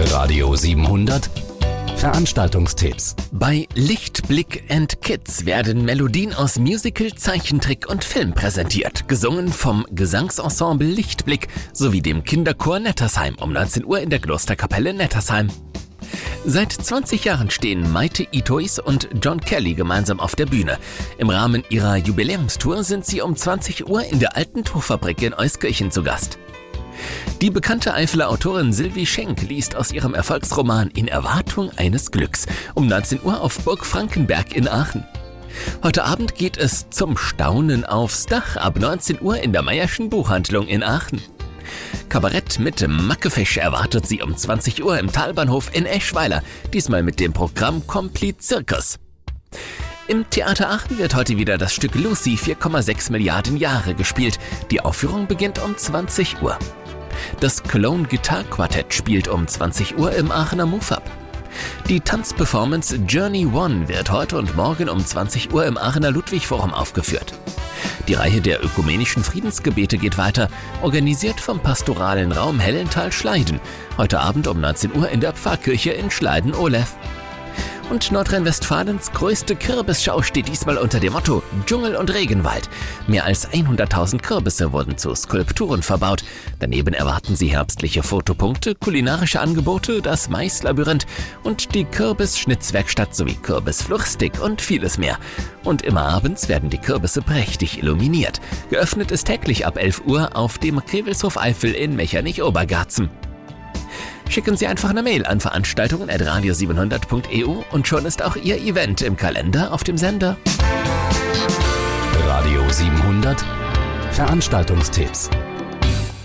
Radio 700 Veranstaltungstipps. Bei Lichtblick & Kids werden Melodien aus Musical, Zeichentrick und Film präsentiert, gesungen vom Gesangsensemble Lichtblick sowie dem Kinderchor Nettersheim um 19 Uhr in der Klosterkapelle Nettersheim. Seit 20 Jahren stehen Maite Itois und John Kelly gemeinsam auf der Bühne. Im Rahmen ihrer Jubiläumstour sind sie um 20 Uhr in der Alten Tuchfabrik in Euskirchen zu Gast. Die bekannte Eifeler Autorin Sylvie Schenk liest aus ihrem Erfolgsroman In Erwartung eines Glücks um 19 Uhr auf Burg Frankenberg in Aachen. Heute Abend geht es zum Staunen aufs Dach ab 19 Uhr in der Mayer'schen Buchhandlung in Aachen. Kabarett mit Mackefisch erwartet sie um 20 Uhr im Talbahnhof in Eschweiler, diesmal mit dem Programm Komplizirkus. Im Theater Aachen wird heute wieder das Stück Lucy 4,6 Milliarden Jahre gespielt. Die Aufführung beginnt um 20 Uhr. Das Cologne Guitar Quartett spielt um 20 Uhr im Aachener MUFAB. Die Tanzperformance Journey One wird heute und morgen um 20 Uhr im Aachener Ludwig-Forum aufgeführt. Die Reihe der ökumenischen Friedensgebete geht weiter, organisiert vom pastoralen Raum Hellental-Schleiden. Heute Abend um 19 Uhr in der Pfarrkirche in Schleiden-Olef. Und Nordrhein-Westfalens größte Kürbisschau steht diesmal unter dem Motto Dschungel und Regenwald. Mehr als 100.000 Kürbisse wurden zu Skulpturen verbaut. Daneben erwarten Sie herbstliche Fotopunkte, kulinarische Angebote, das Maislabyrinth und die Kürbisschnitzwerkstatt sowie Kürbisfluchsstick und vieles mehr. Und immer abends werden die Kürbisse prächtig illuminiert. Geöffnet ist täglich ab 11 Uhr auf dem Krewelshof Eifel in Mechernich-Obergarzen. Schicken Sie einfach eine Mail an veranstaltungen@radio700.eu und schon ist auch Ihr Event im Kalender auf dem Sender. Radio 700 Veranstaltungstipps.